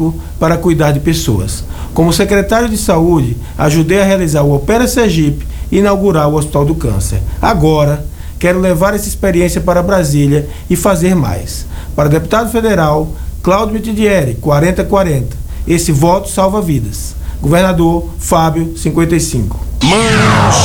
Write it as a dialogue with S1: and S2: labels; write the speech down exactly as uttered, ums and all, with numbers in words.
S1: médico para cuidar de pessoas. Como secretário de Saúde, ajudei a realizar o Opera Sergipe e inaugurar o Hospital do Câncer. Agora, quero levar essa experiência para Brasília e fazer mais. Para deputado federal, Cláudio Mitidieri, quarenta quarenta. Esse voto salva vidas. Governador Fábio, cinquenta e cinco.